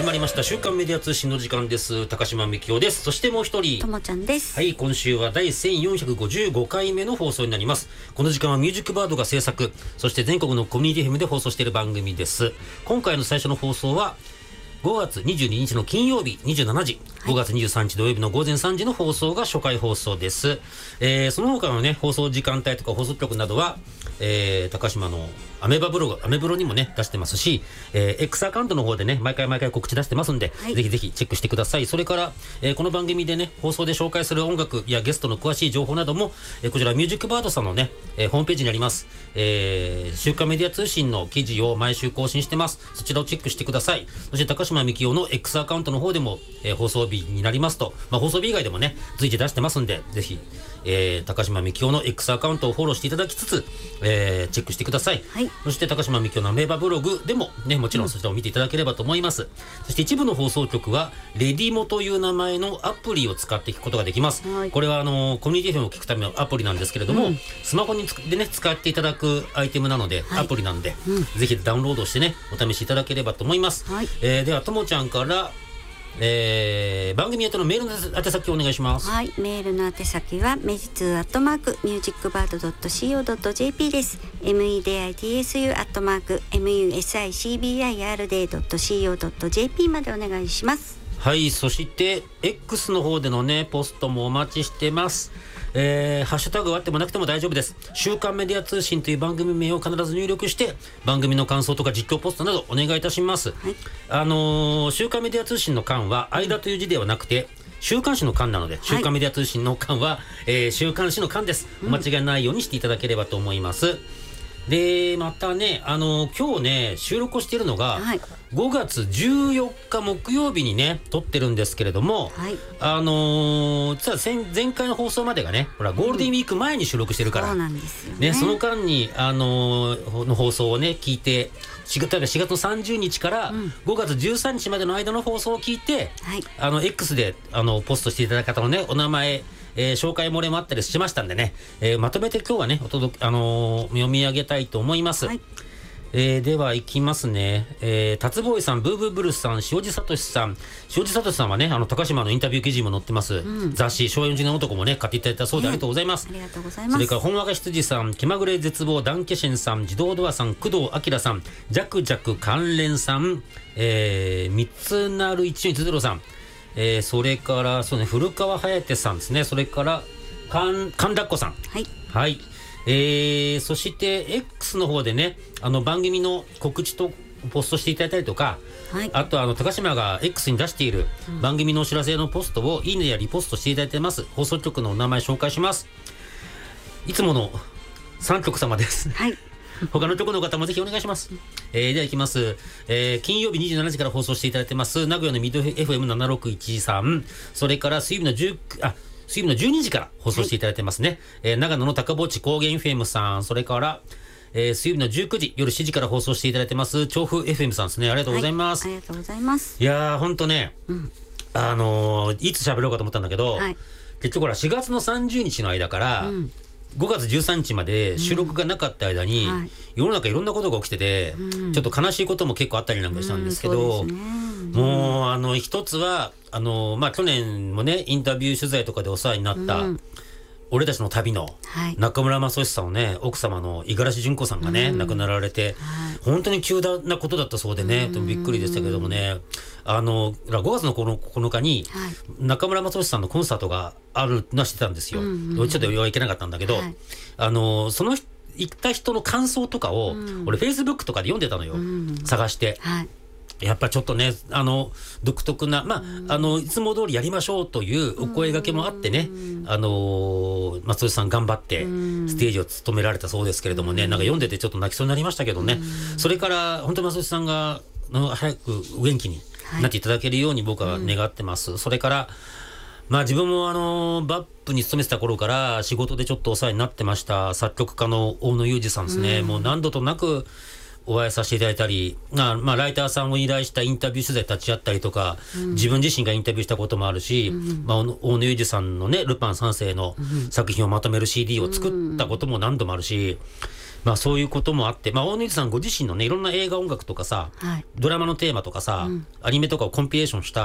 まりました週刊メディア通信の時間です。高島幹夫です。そしてもう一人ともちゃんです。 はい、今週は第1455回目の放送になります。この時間はミュージックバードが制作、そして全国のコミュニティ FM で放送している番組です。今回の最初の放送は5月22日の金曜日27時、5月23日土曜日の午前3時の放送が初回放送です。その他のね放送時間帯とか放送局などは、高島のアメブロにもね出してますし、X アカウントの方でね毎回告知出してますんで、 はい、 ぜひぜひチェックしてください。それから、この番組でね放送で紹介する音楽やゲストの詳しい情報なども、こちらミュージックバードさんのね、ホームページにあります、週刊メディア通信の記事を毎週更新してます。そちらをチェックしてください。そして高島幹夫の X アカウントの方でも、放送日になりますと、放送日以外でもね随時出してますんで、ぜひ、高島幹夫の X アカウントをフォローしていただきつつ、チェックしてください。 はい、 そして高島幹夫のアメーバブログでもねもちろんそちらを見ていただければと思います。そして一部の放送局はレディモという名前のアプリを使って聞くことができます。 はい、 これはコミュニティ FM を聞くためのアプリなんですけれども、スマホでね使っていただくアイテムなので、アプリなんで、ぜひダウンロードしてねお試しいただければと思います。 はい、 ではともちゃんから、番組宛てのメールの宛先をお願いします。 はい、メールの宛先はメジツー@musicbird.co.jp です。meditsu@musicbird.co.jp までお願いします。 はい、そして X の方でのねポストもお待ちしてます。ハッシュタグがあってもなくても大丈夫です。週刊メディア通信という番組名を必ず入力して番組の感想とか実況ポストなどお願いいたします。 はい、 週刊メディア通信の刊は間という字ではなくて週刊誌の刊なので、週刊メディア通信の刊は、週刊誌の刊です。お間違いないようにしていただければと思います。でまたね今日ね収録をしているのが、 はい、 5月14日木曜日にね撮ってるんですけれども、 はい、 実は前回の放送までがねほらゴールデンウィーク前に収録してるから、 そうなんですよね。 その間にの放送をね聞いて4月の30日から5月13日までの間の放送を聞いて、 はい、 X でポストしていただいた方のねお名前紹介漏れもあったりしましたんでね、まとめて今日はね読み上げたいと思います。はい、では行きますね。達坊さん、ブーブーブルスさん、塩地聡さんはね高島のインタビュー記事も載ってます、雑誌昭和40年男もね買っていただいたそうでありがとうございます。 ありがとうございます。 それから本若羊さん、気まぐれ絶望ダンケシェンさん、自動ドアさん、工藤明さん、ジャクジャク関連さん、三つなる1410さん、それからそうね古川颯さんですね。それから神田っ子さん、 はい、 はい、そして X の方でね番組の告知とポストしていただいたりとか、はい、あと高島が X に出している番組のお知らせのポストをいいねやリポストしていただいてます。放送局のお名前紹介します。いつもの3局様です。 はい、 他の局の方もぜひお願いします。では行きます。金曜日27時から放送していただいてます名古屋のミッド FM76113、それから水曜日の12時から放送していただいてますね。長野の高墓地高原 FM さん、それから水曜日の19時夜7時から放送していただいてます調布 FM さんですね。ありがとうございます。 はい、ありがとうございます。 いやーほんとね、いつ喋ろうかと思ったんだけど、はい、結局ほら4月の30日の間から、5月13日まで収録がなかった間に、世の中いろんなことが起きてて、ちょっと悲しいことも結構あったりなんかしたんですけど、もう一つは去年もねインタビュー取材とかでお世話になった、俺たちの旅の中村雅俊さんのね奥様の五十嵐純子さんがね、亡くなられて、本当に急なことだったそうでね、びっくりでしたけどもね、5月の9日に中村雅俊さんのコンサートがあるのはしてたんですよ。ちょっと行けなかったんだけど、その行った人の感想とかを、俺 Facebook とかで読んでたのよ、探して。やっぱちょっとね独特な、いつも通りやりましょうというお声掛けもあってね、松尾さん頑張ってステージを務められたそうですけれどもね、なんか読んでてちょっと泣きそうになりましたけどね。それから本当に松尾さんが早くお元気になっていただけるように僕は願ってます。それから自分もバップに勤めてた頃から仕事でちょっとお世話になってました作曲家の大野裕二さんですね。もう何度となくお会いさせていただいたり、ライターさんを依頼したインタビュー取材立ち会ったりとか、自分自身がインタビューしたこともあるし、大野裕二さんのねルパン三世の作品をまとめる CD を作ったことも何度もあるし、 まあそういうこともあって、まあ、大野さんご自身のねいろんな映画音楽とかさ、ドラマのテーマとかさ、アニメとかをコンピレーションした